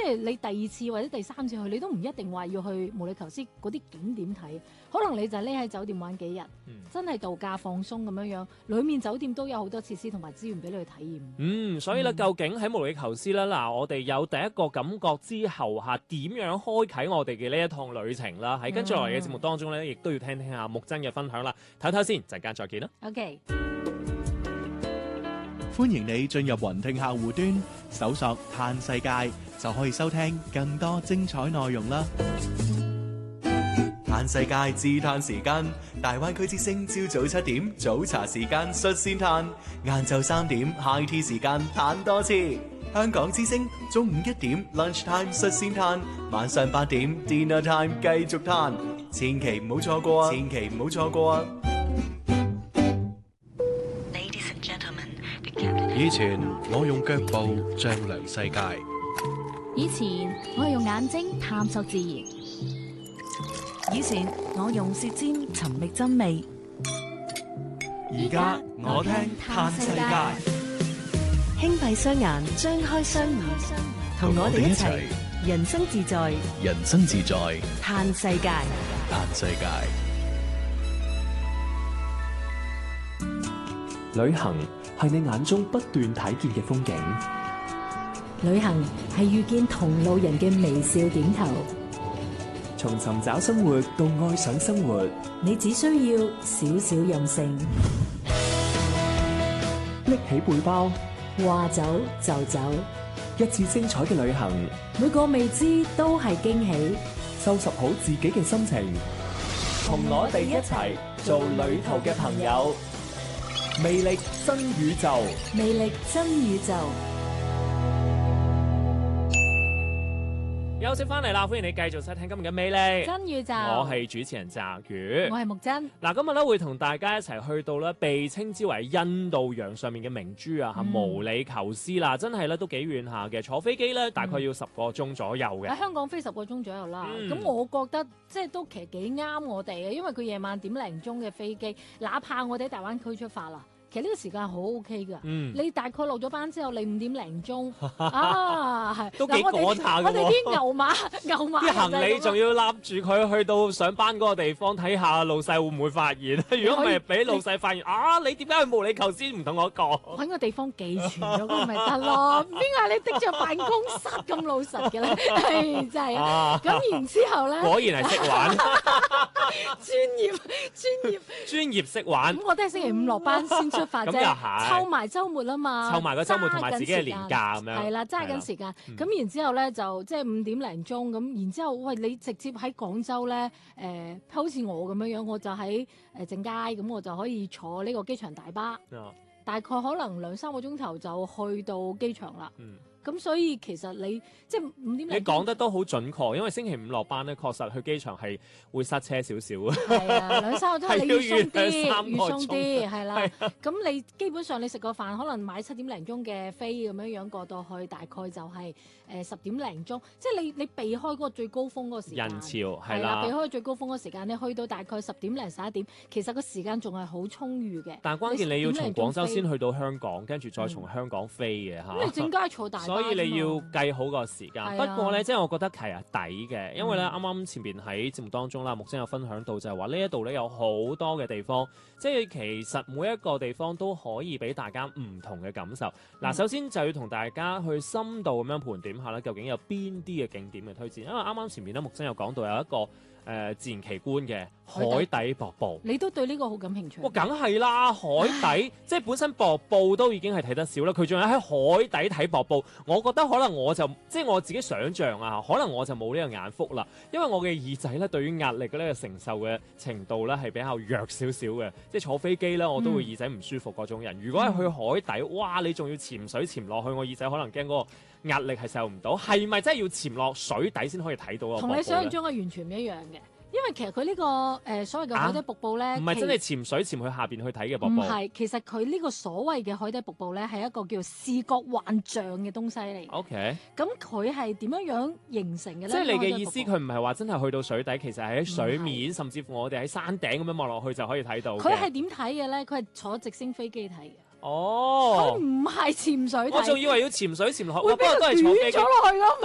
係你第2次或者第3次去，你都唔一定話要去毛里求斯嗰啲景點睇，可能你就匿喺酒店玩幾日，真係度假放鬆咁樣樣。裡面酒店都有好多設施同埋資源俾你去體驗。 所以咧，究竟喺毛里求斯咧，嗱，我哋有第一個感覺之後嚇，點樣開啟我哋嘅呢一趟旅程啦？喺跟住落嚟嘅節目當中咧，亦都要聽聽下木真嘅分享啦。唞唞先，陣間再見啦。 OK。 歡迎你進入雲聽客戶端，搜索嘆世界，就可以收聽更多精彩內容啦。嘆世界自嘆時間，大灣區之聲朝早7點早茶時間率先嘆，晏晝3點 High Tea 時間嘆多次。香港之聲中午1點 Lunch Time 率先嘆，晚上8點 Dinner Time 繼續嘆，千祈唔好錯過啊！千祈唔好錯過啊！ 以前我用腳步丈量世界， 以前我係用眼睛探索自然，以前我用舌尖尋覓真味， 而家我聽嘆世界， 輕閉雙眼，張開雙耳，同我哋一齊人生自在， 人生自在， 嘆世界， 嘆世界。 旅行係你眼中不斷睇見嘅風景， 旅行係遇見同路人嘅微笑點頭， 從尋找生活到愛上生活， 你只需要少少任性， 拎起背包， 話走就走， 一次精彩嘅旅行， 每個未知都係驚喜， 收拾好自己嘅心情，同我哋一齊做旅途嘅朋友。魅力真宇宙， 魅力真宇宙。 休息翻嚟啦，歡迎你繼續收聽今日嘅魅力真宇宙。 我係主持人澤宇， 我係木真。 嗱，今日咧會同大家一齊去到咧被稱之為印度洋上面嘅明珠啊，毛里求斯啦，真係咧都幾遠下嘅，坐飛機咧大概要10個鐘左右嘅。 喺香港飛10個鐘左右啦，咁我覺得即係都其實幾啱我哋嘅，因為佢夜晚1點鐘嘅飛機，哪怕我哋喺大灣區出發啦。其實呢個時間好 OK 㗎，你大概落咗班之後，你5點鐘啊，係都幾趕下㗎喎。 我哋啲牛馬啲行李仲要攬住佢去到上班嗰個地方睇下老細會唔會發現？如果唔係俾老細發現啊，你點解去毛里求斯唔同我講？ 揾個地方寄存咗咁咪得咯？邊係你的著辦公室咁老實嘅咧？係真係啊！咁然之後咧， 果然係識玩，專業識玩。 咁我都係星期5落班先出發啫，湊埋週末啊嘛， 湊埋個週末同埋自己嘅年假咁樣， 係啦，揸緊時間。咁然之後咧就即係5點鐘咁，然之後喂你直接喺廣州咧好似我咁樣，我就喺正佳咁，我就可以坐呢個機場大巴，大概可能2-3個鐘頭就去到機場啦。咁所以其實你即係5點，你講得都好準確，因為星期5落班咧，確實去機場係會塞車少少啊。 係啊，2-3個鐘你要鬆啲， 預鬆啲係啦。咁你基本上你食個飯，可能買7點鐘嘅飛咁樣過到去，大概就係10點鐘，即係你避開嗰個最高峰嗰個時間。人潮係啦， 避開最高峰嗰個時間，你去到大概10點11點，其實個時間仲係好充裕嘅。 但係關鍵你要從廣州先去到香港，跟住再從香港飛嘅嚇。 咁你正佳坐大巴。 所以你要計好個時間。不過咧，即係我覺得其實抵嘅，因為咧啱啱前邊喺節目當中啦，木星有分享到就係話呢一度咧有好多嘅地方，即係其實每一個地方都可以俾大家唔同嘅感受。嗱，首先就要同大家去深度咁樣盤點下咧，究竟有邊啲嘅景點嘅推薦。因為啱啱前面咧木星有講到有一個自然奇觀嘅海底瀑布， 你都對呢個好感興趣？ 哇，梗係啦，海底即係本身瀑布都已經係睇得少啦，佢仲有喺海底睇瀑布，我覺得可能我就即係我自己想像啊，可能我就冇呢個眼福啦，因為我嘅耳仔咧對於壓力嘅呢個承受嘅程度咧係比較弱少少嘅，即係坐飛機咧我都會耳仔唔舒服嗰種人。如果係去海底，哇，你仲要潛水潛落去，我耳仔可能驚嗰個壓力係受唔到，係咪真係要潛落水底先可以睇到啊？ 同你想象中嘅完全唔一樣嘅。因為其實佢呢個所謂嘅海底瀑布咧， 唔係真係潛水潛去下邊去睇嘅瀑布。 唔係，其實佢呢個所謂嘅海底瀑布咧，係一個叫視覺幻象嘅東西嚟。 OK。 咁佢係點樣形成嘅咧？ 即係你嘅意思，佢唔係話真係去到水底，其實係喺水面，甚至乎我哋喺山頂咁樣望落去就可以睇到。 佢係點睇嘅咧？佢係坐直升飛機睇嘅。 哦， 佢唔係潛水睇。 我仲以為要潛水潛落去， 會俾佢捲咗落去咯。